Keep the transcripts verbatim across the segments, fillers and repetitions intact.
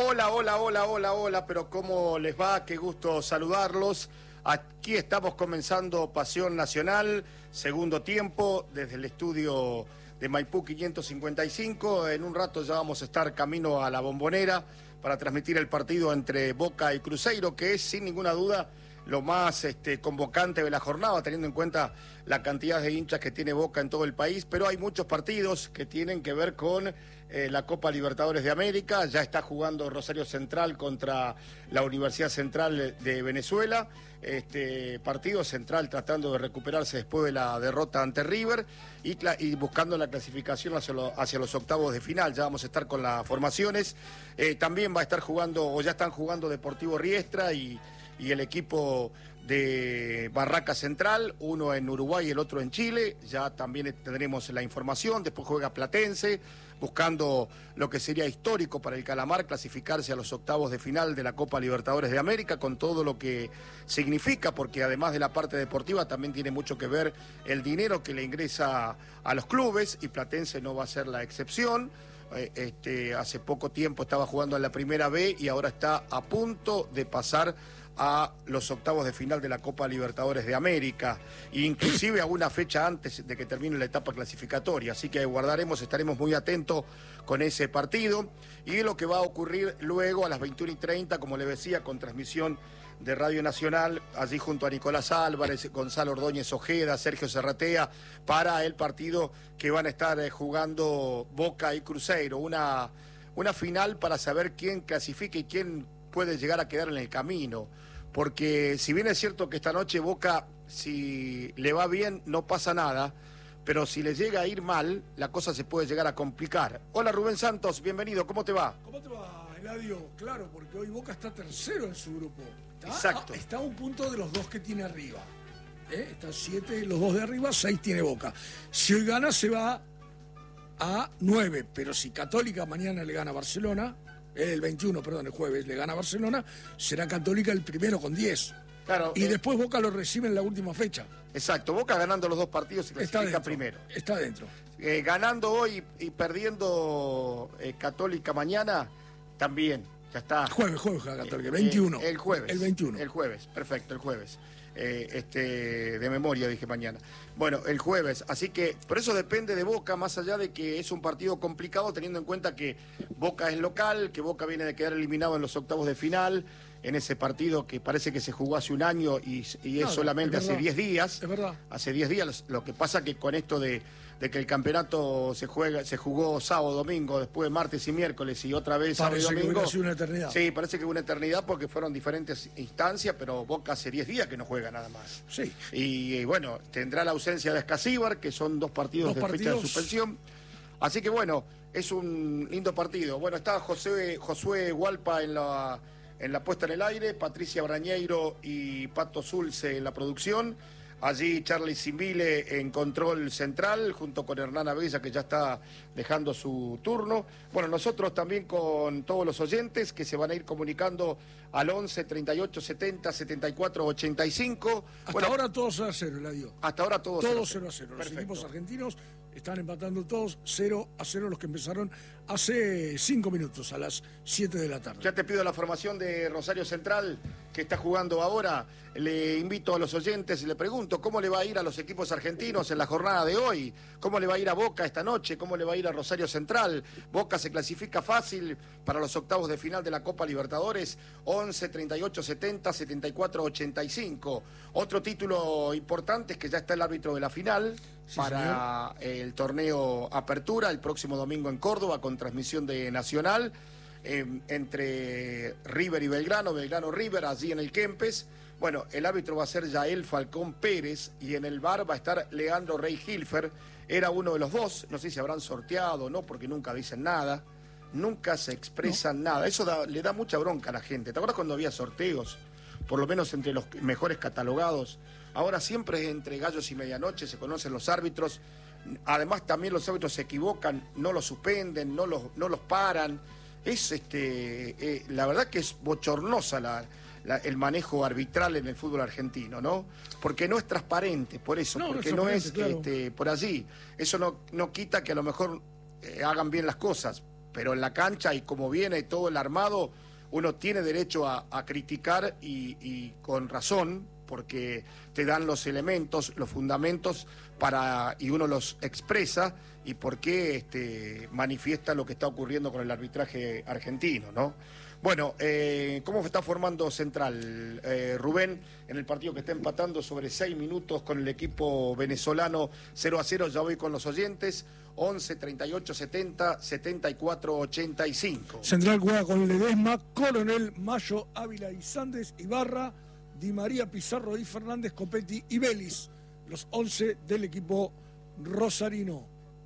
Hola, hola, hola, hola, hola, pero ¿cómo les va? Qué gusto saludarlos. Aquí estamos comenzando Pasión Nacional, segundo tiempo, desde el estudio de Maipú quinientos cincuenta y cinco. En un rato ya vamos a estar camino a la Bombonera para transmitir el partido entre Boca y Cruzeiro, que es sin ninguna duda lo más este, convocante de la jornada, teniendo en cuenta la cantidad de hinchas que tiene Boca en todo el país, pero hay muchos partidos que tienen que ver con eh, la Copa Libertadores de América. Ya está jugando Rosario Central contra la Universidad Central de Venezuela, este partido Central tratando de recuperarse después de la derrota ante River y, y buscando la clasificación hacia, lo, hacia los octavos de final. Ya vamos a estar con las formaciones. Eh, también va a estar jugando, o ya están jugando Deportivo Riestra y y el equipo de Barraca Central, uno en Uruguay y el otro en Chile. Ya también tendremos la información. Después juega Platense, buscando lo que sería histórico para el Calamar, clasificarse a los octavos de final de la Copa Libertadores de América, con todo lo que significa, porque además de la parte deportiva también tiene mucho que ver el dinero que le ingresa a los clubes, y Platense no va a ser la excepción. Este, hace poco tiempo estaba jugando en la Primera B y ahora está a punto de pasar a los octavos de final de la Copa Libertadores de América, inclusive a una fecha antes de que termine la etapa clasificatoria, así que guardaremos, estaremos muy atentos con ese partido y lo que va a ocurrir luego a las veintiuna y treinta, como le decía, con transmisión de Radio Nacional, allí junto a Nicolás Álvarez, Gonzalo Ordóñez Ojeda, Sergio Serratea, para el partido que van a estar jugando Boca y Cruzeiro, una, una final para saber quién clasifica y quién puede llegar a quedar en el camino. Porque si bien es cierto que esta noche Boca, si le va bien, no pasa nada, pero si le llega a ir mal, la cosa se puede llegar a complicar. Hola Rubén Santos, bienvenido, ¿cómo te va? ¿Cómo te va, Eladio? Claro, porque hoy Boca está tercero en su grupo. Está, Exacto. Está a un punto de los dos que tiene arriba. ¿Eh? Está siete, los dos de arriba, seis tiene Boca. Si hoy gana, se va a nueve, pero si Católica mañana le gana a Barcelona, el veintiuno, perdón, el jueves le gana a Barcelona, será Católica el primero con diez. Claro, y eh, después Boca lo recibe en la última fecha. Exacto, Boca ganando los dos partidos se clasifica Está dentro, primero. Está dentro. Eh, ganando hoy y perdiendo eh, Católica mañana, también, ya está. Jueves, jueves juega Católica, veintiuno. Eh, el jueves. El veintiuno. El jueves, perfecto, el jueves. Eh, este, de memoria dije mañana. Bueno, el jueves, así que por eso depende de Boca, más allá de que es un partido complicado, teniendo en cuenta que Boca es local, que Boca viene de quedar eliminado en los octavos de final, en ese partido que parece que se jugó hace un año y, y es no, solamente es hace diez días. Es verdad. Hace diez días, lo que pasa que con esto de, de que el campeonato se juega, se jugó sábado, domingo, después martes y miércoles y otra vez parece sábado y domingo. Parece que una eternidad. Sí, parece que una eternidad porque fueron diferentes instancias, pero Boca hace diez días que no juega nada más. Sí. Y, y bueno, tendrá la ausencia de Escasíbar, que son dos partidos dos de partidos. fecha de suspensión. Así que bueno, es un lindo partido. Bueno, está José, Josué Hualpa en la, en la puesta en el aire, Patricia Brañeiro y Pato Zulce en la producción. Allí Charlie Simbile en control central, junto con Hernán Abella, que ya está dejando su turno. Bueno, nosotros también con todos los oyentes que se van a ir comunicando al once, treinta y ocho, setenta, setenta y cuatro, ochenta y cinco. Hasta bueno, ahora todo cero a cero, Eladio. Hasta ahora todo todo cero a cero. Los Perfecto. equipos argentinos están empatando todos cero a cero, los que empezaron hace cinco minutos, a las siete de la tarde. Ya te pido la formación de Rosario Central, que está jugando ahora. Le invito a los oyentes y le pregunto cómo le va a ir a los equipos argentinos en la jornada de hoy, cómo le va a ir a Boca esta noche, cómo le va a ir a Rosario Central. Boca se clasifica fácil para los octavos de final de la Copa Libertadores, once, treinta y ocho, setenta, setenta y cuatro, ochenta y cinco. Otro título importante es que ya está el árbitro de la final sí, para señor. el torneo Apertura, el próximo domingo en Córdoba, con transmisión de Nacional, eh, entre River y Belgrano, Belgrano-River, allí en el Kempes. Bueno, el árbitro va a ser Yael Falcón Pérez y en el V A R va a estar Leandro Rey Hilfer. Era uno de los dos, no sé si habrán sorteado o no, porque nunca dicen nada, nunca se expresan no. nada. Eso da, le da mucha bronca a la gente. ¿Te acuerdas cuando había sorteos? Por lo menos entre los mejores catalogados. Ahora siempre es entre gallos y medianoche, se conocen los árbitros. Además también los árbitros se equivocan, no los suspenden, no los, no los paran. Es este, eh, la verdad que es bochornosa la... La, el manejo arbitral en el fútbol argentino, ¿no? Porque no es transparente, por eso, no, porque no es, no es claro. este, por allí. Eso no, no quita que a lo mejor eh, hagan bien las cosas, pero en la cancha y como viene todo el armado, uno tiene derecho a, a criticar y, y con razón, porque te dan los elementos, los fundamentos para y uno los expresa y por qué este, manifiesta lo que está ocurriendo con el arbitraje argentino, ¿no? Bueno, eh, ¿cómo se está formando Central, eh, Rubén, en el partido que está empatando sobre seis minutos con el equipo venezolano cero a cero? Ya voy con los oyentes, once, treinta y ocho, setenta, setenta y cuatro, ochenta y cinco. Central juega con Ledesma, Coronel, Mayo, Ávila y Sandes, Ibarra, Di María, Pizarro, Di Fernández, Copetti y Vélez, los once del equipo rosarino.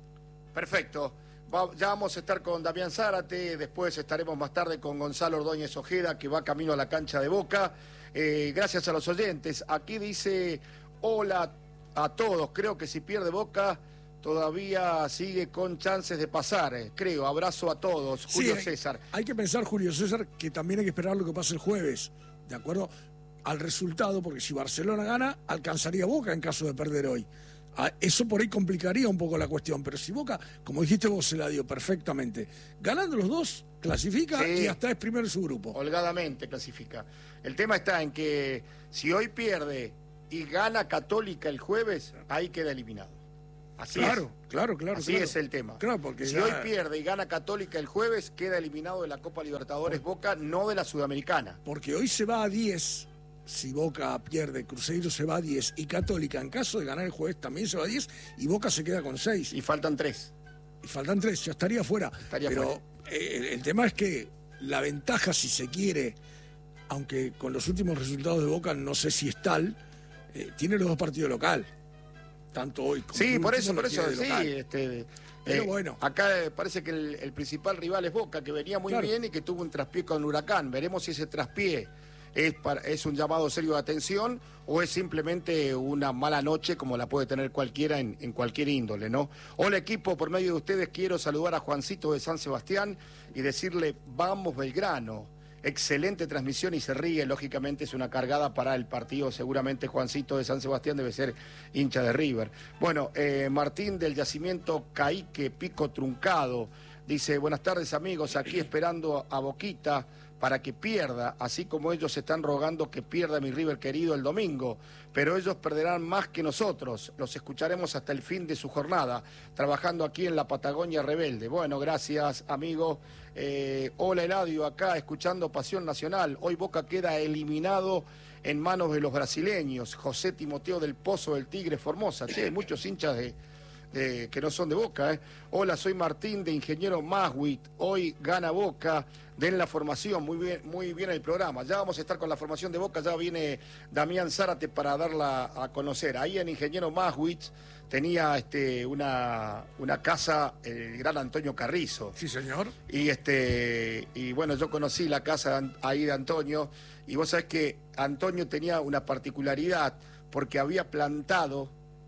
Perfecto. Va, ya vamos a estar con Damián Zárate, después estaremos más tarde con Gonzalo Ordóñez Ojeda, que va camino a la cancha de Boca. Eh, gracias a los oyentes. Aquí dice, hola a todos, creo que si pierde Boca todavía sigue con chances de pasar, eh, creo. Abrazo a todos. Julio Sí, hay, César. Hay que pensar, Julio César, que también hay que esperar lo que pase el jueves, ¿de acuerdo? Al resultado, porque si Barcelona gana, alcanzaría Boca en caso de perder hoy. Eso por ahí complicaría un poco la cuestión, pero si Boca, como dijiste vos, se la dio perfectamente. Ganando los dos, clasifica sí, y hasta es primero en su grupo. Holgadamente clasifica. El tema está en que si hoy pierde y gana Católica el jueves, ahí queda eliminado. Así claro, es. Claro, claro, Así claro. es el tema. Claro, porque si ya... hoy pierde y gana Católica el jueves, queda eliminado de la Copa Libertadores Boca, no de la Sudamericana. Porque hoy se va a diez. Si Boca pierde, Cruzeiro se va a diez y Católica, en caso de ganar el jueves, también se va a diez y Boca se queda con seis. Y faltan tres. Y faltan tres, ya estaría fuera. Estaría Pero fuera. Eh, el, el tema es que la ventaja, si se quiere, aunque con los últimos resultados de Boca no sé si es tal, eh, tiene los dos partidos local. Tanto hoy como Sí, el por último eso, por lo tiene eso, de sí. local. Este, Pero eh, bueno. Acá eh, parece que el, el principal rival es Boca, que venía muy Claro. bien y que tuvo un traspié con Huracán. Veremos si ese traspié es, para, es un llamado serio de atención o es simplemente una mala noche como la puede tener cualquiera en, en cualquier índole, ¿no? Hola equipo, por medio de ustedes quiero saludar a Juancito de San Sebastián y decirle vamos Belgrano. Excelente transmisión y se ríe, lógicamente es una cargada para el partido, seguramente Juancito de San Sebastián debe ser hincha de River. Bueno, eh, Martín del Yacimiento Caique, Pico Truncado, dice, buenas tardes amigos, aquí esperando a Boquita para que pierda, así como ellos están rogando que pierda mi River querido el domingo, pero ellos perderán más que nosotros, los escucharemos hasta el fin de su jornada, trabajando aquí en la Patagonia Rebelde. Bueno, gracias amigo. Eh, hola Eladio, acá escuchando Pasión Nacional, hoy Boca queda eliminado en manos de los brasileños, José Timoteo del Pozo del Tigre Formosa, che, hay muchos hinchas de... Eh, que no son de Boca, ¿eh? Hola, soy Martín de Ingeniero Maswit, hoy gana Boca, den la formación, muy bien, muy bien el programa, ya vamos a estar con la formación de Boca, ya viene Damián Zárate para darla a conocer. Ahí en Ingeniero Maswit tenía este, una, una casa el gran Antonio Carrizo. Sí, señor. Y, este, y bueno, yo conocí la casa ahí de Antonio, y vos sabés que Antonio tenía una particularidad, porque había plantado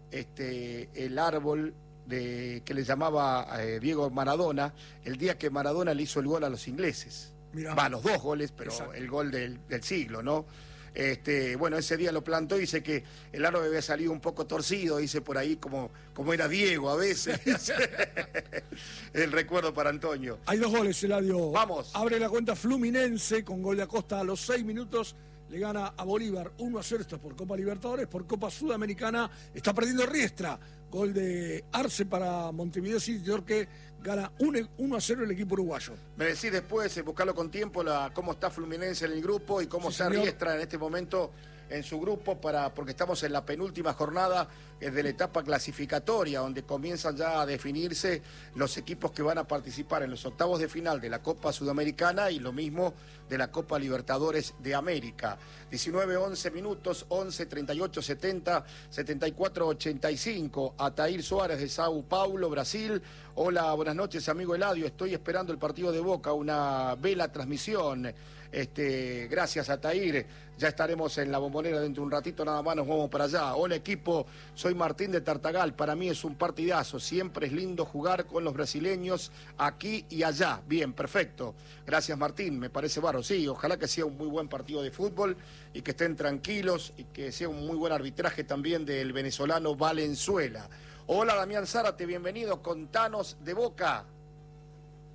Este, el árbol de, que le llamaba eh, Diego Maradona, el día que Maradona le hizo el gol a los ingleses. Mirá. Va, los dos goles, pero Exacto. el gol del, del siglo, ¿no? Este, bueno, ese día lo plantó y dice que el árbol había salido un poco torcido, dice por ahí como, como era Diego a veces. El recuerdo para Antonio. Hay dos goles, Eladio. Vamos. Abre la cuenta Fluminense con gol de Acosta a los seis minutos. Le gana a Bolívar uno a cero, esto es por Copa Libertadores, por Copa Sudamericana, está perdiendo Riestra, gol de Arce para Montevideo City, que gana uno a cero el equipo uruguayo. Me decís después, eh, buscarlo con tiempo, la, cómo está Fluminense en el grupo y cómo Sí, está señor. Riestra en este momento en su grupo, para porque estamos en la penúltima jornada eh, de la etapa clasificatoria, donde comienzan ya a definirse los equipos que van a participar en los octavos de final de la Copa Sudamericana y lo mismo de la Copa Libertadores de América. diecinueve, once minutos, once, treinta y ocho, setenta, setenta y cuatro, ochenta y cinco. Atair Suárez de Sao Paulo, Brasil. Hola, buenas noches, amigo Eladio. Estoy esperando el partido de Boca, una vela transmisión. Este, gracias, Atair. Ya estaremos en la Bombonera dentro de un ratito, nada más nos vamos para allá. Hola, equipo. Soy Martín de Tartagal. Para mí es un partidazo. Siempre es lindo jugar con los brasileños aquí y allá. Bien, perfecto. Gracias, Martín. Me parece bárbaro. Sí, ojalá que sea un muy buen partido de fútbol y que estén tranquilos y que sea un muy buen arbitraje también del venezolano Valenzuela. Hola, Damián Zárate. Bienvenido. Contanos de Boca.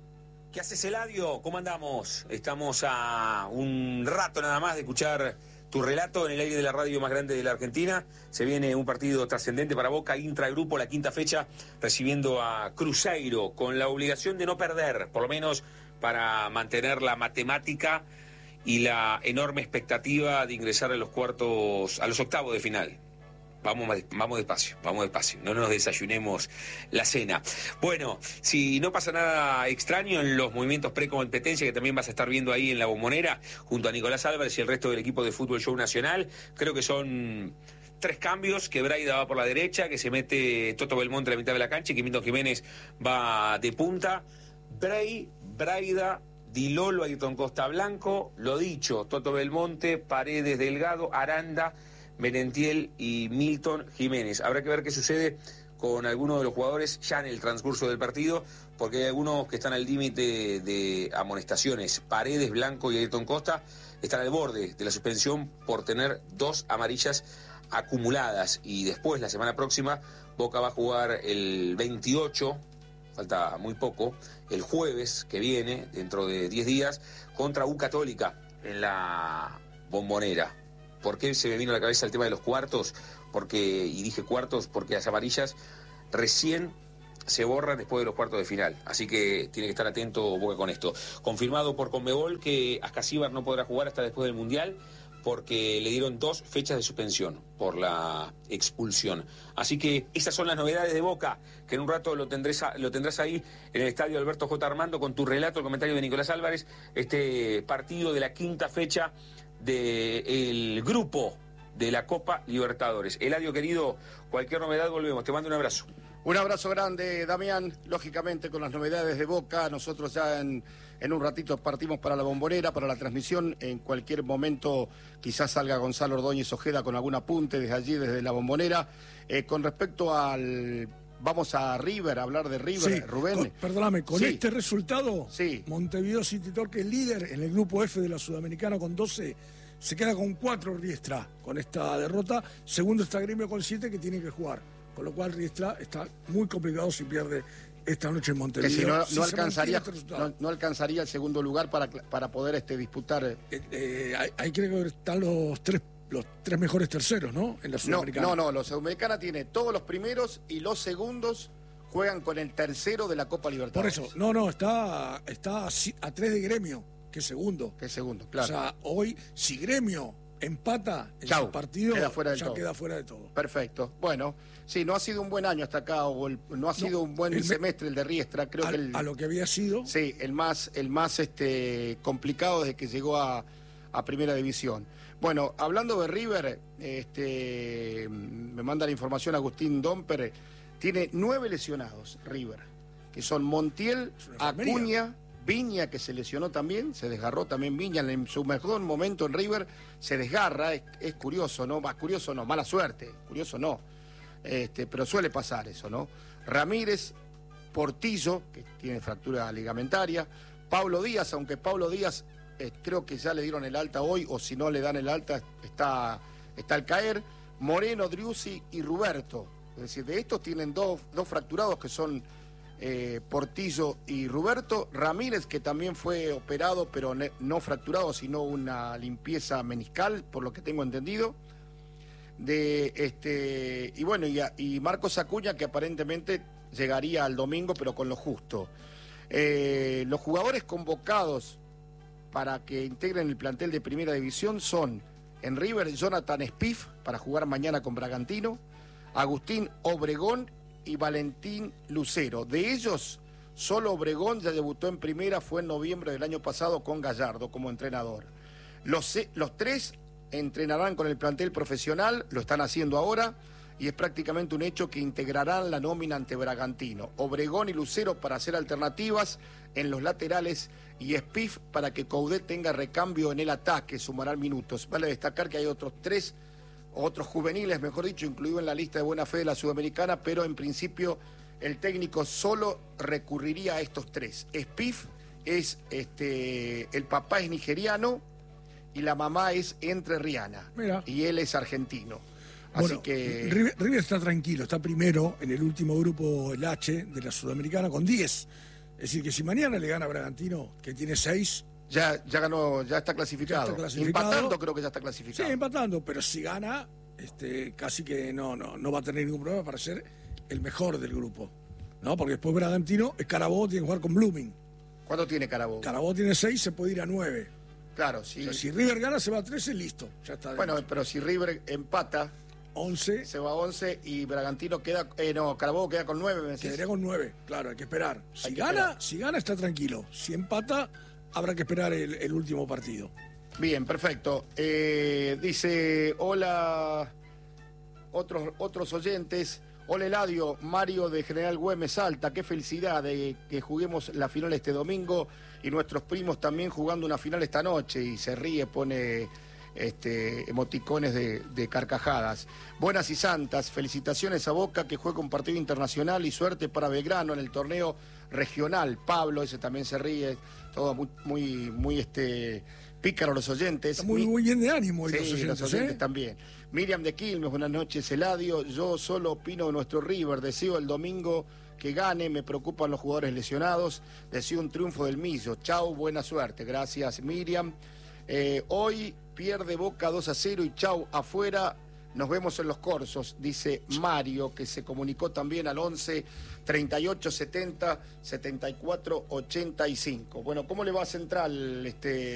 ¿Qué haces, Eladio? ¿Cómo andamos? Estamos a un rato nada más de escuchar tu relato en el aire de la radio más grande de la Argentina. Se viene un partido trascendente para Boca, intragrupo, la quinta fecha, recibiendo a Cruzeiro, con la obligación de no perder, por lo menos para mantener la matemática y la enorme expectativa de ingresar a los cuartos, a los octavos de final. Vamos, vamos despacio, vamos despacio, no nos desayunemos la cena. Bueno, si no pasa nada extraño en los movimientos pre-competencia, que también vas a estar viendo ahí en la Bombonera, junto a Nicolás Álvarez y el resto del equipo de Fútbol Show Nacional, creo que son tres cambios, que Braida va por la derecha, que se mete Toto Belmonte a la mitad de la cancha y que Milton Jiménez va de punta. Bray, Braida, Di Lolo, Ayrton Costa Blanco, lo dicho, Toto Belmonte, Paredes, Delgado, Aranda, Merentiel y Milton Jiménez. Habrá que ver qué sucede con algunos de los jugadores ya en el transcurso del partido, porque hay algunos que están al límite de amonestaciones. Paredes, Blanco y Ayrton Costa están al borde de la suspensión por tener dos amarillas acumuladas. Y después, la semana próxima, Boca va a jugar el veintiocho, falta muy poco, el jueves que viene, dentro de diez días, contra U Católica en la Bombonera. ¿Por qué se me vino a la cabeza el tema de los cuartos? Porque, y dije cuartos porque las amarillas recién se borran después de los cuartos de final. Así que tiene que estar atento Boca con esto. Confirmado por Conmebol que Ascasíbar no podrá jugar hasta después del Mundial porque le dieron dos fechas de suspensión por la expulsión. Así que esas son las novedades de Boca, que en un rato lo tendrás, lo tendrás ahí en el estadio Alberto J. Armando con tu relato, el comentario de Nicolás Álvarez, este partido de la quinta fecha del grupo de la Copa Libertadores. Eladio, querido, cualquier novedad volvemos. Te mando un abrazo. Un abrazo grande, Damián. Lógicamente, con las novedades de Boca, nosotros ya en, en un ratito partimos para la Bombonera, para la transmisión. En cualquier momento quizás salga Gonzalo Ordóñez Ojeda con algún apunte desde allí, desde la Bombonera. Eh, con respecto al... Vamos a River, a hablar de River, sí, Rubén. Con, perdóname, con sí. este resultado, sí. Montevideo City Torque, líder en el grupo F de la Sudamericana con doce, se queda con cuatro Riestra con esta derrota. Segundo está Gremio con siete, que tiene que jugar. Con lo cual Riestra está muy complicado si pierde esta noche en Montevideo. Que si no, si no, alcanzaría, este no, no alcanzaría el segundo lugar para, para poder este, disputar. Eh, eh, ahí, ahí creo que están los tres los tres mejores terceros, ¿no? En la Sudamericana. No, no, no, la Sudamericana tiene todos los primeros y los segundos juegan con el tercero de la Copa Libertadores. Por eso, no, no, está, está a, a tres de Gremio, que es segundo. Que es segundo, claro. O sea, hoy, si Gremio empata en Chau, su partido, queda fuera del ya todo. queda fuera de todo. Perfecto. Bueno, sí, no ha sido un buen año hasta acá, o el, no ha sido no, un buen el semestre el de Riestra, creo a, que el, a lo que había sido. Sí, el más, el más este, complicado desde que llegó a, a Primera División. Bueno, hablando de River, este, me manda la información Agustín Domper, tiene nueve lesionados River, que son Montiel, Acuña, Viña, que se lesionó también, se desgarró también Viña en su mejor momento en River, se desgarra, es, es curioso, ¿no? Más curioso no, mala suerte, curioso no, este, pero suele pasar eso, ¿no? Ramírez, Portillo, que tiene fractura ligamentaria, Pablo Díaz, aunque Pablo Díaz... Eh, creo que ya le dieron el alta hoy, o si no le dan el alta, está, está al caer. Moreno, Driussi y Ruberto. Es decir, de estos tienen dos, dos fracturados que son eh, Portillo y Ruberto. Ramírez, que también fue operado, pero ne, no fracturado, sino una limpieza meniscal, por lo que tengo entendido. De este Y bueno, y, y Marcos Acuña, que aparentemente llegaría al domingo, pero con lo justo. Eh, los jugadores convocados para que integren el plantel de Primera División son en River Jonathan Spiff para jugar mañana con Bragantino, Agustín Obregón y Valentín Lucero. De ellos, solo Obregón ya debutó en Primera, fue en noviembre del año pasado con Gallardo como entrenador. Los, los tres entrenarán con el plantel profesional, lo están haciendo ahora, y es prácticamente un hecho que integrarán la nómina ante Bragantino. Obregón y Lucero para hacer alternativas en los laterales y Spiff para que Coudet tenga recambio en el ataque, sumarán minutos. Vale destacar que hay otros tres, otros juveniles, mejor dicho, incluidos en la lista de buena fe de la Sudamericana, pero en principio el técnico solo recurriría a estos tres. Spiff es, este, el papá es nigeriano y la mamá es entrerriana. Mira. Y él es argentino. Así bueno, que... River, River está tranquilo, está primero en el último grupo, el H, de la Sudamericana, con diez. Es decir, que si mañana le gana a Bragantino, que tiene seis... Ya, ya ganó, ya está clasificado. Ya está clasificado. Empatando creo que ya está clasificado. Sí, empatando, pero si gana, este, casi que no, no, no va a tener ningún problema para ser el mejor del grupo. ¿No? Porque después Bragantino, Carabobo tiene que jugar con Blooming. ¿Cuánto tiene Carabobo? Carabobo tiene seis, se puede ir a nueve. Claro, sí. O sea, si River gana, se va a trece, listo. Ya está. Bueno, pero si River empata, once. Se va a once y Bragantino queda. Eh, no, Carabobo queda con nueve. ¿Me Quedaría con nueve, claro, hay que esperar. Si Hay que gana, esperar. si gana, está tranquilo. Si empata, habrá que esperar el, el último partido. Bien, perfecto. Eh, dice, hola, otros, otros oyentes. Hola Eladio, Mario de General Güemes Salta, qué felicidad de que juguemos la final este domingo y nuestros primos también jugando una final esta noche, y se ríe, pone este, emoticones de, de carcajadas. Buenas y santas, felicitaciones a Boca que juega un partido internacional y suerte para Belgrano en el torneo regional. Pablo, ese también se ríe, todo muy, muy, muy este, pícaro los oyentes. Está muy, muy bien de ánimo hoy Sí, los oyentes, los oyentes ¿eh? también. Miriam de Quilmes, buenas noches, Eladio. Yo solo opino de nuestro River. Deseo el domingo que gane. Me preocupan los jugadores lesionados. Deseo un triunfo del Millo. Chau, buena suerte. Gracias, Miriam. Eh, hoy pierde Boca dos a cero y chau, afuera. Nos vemos en los corsos, dice Mario, que se comunicó también al once treinta y ocho setenta setenta y cuatro ochenta y cinco. Bueno, ¿cómo le va a Central este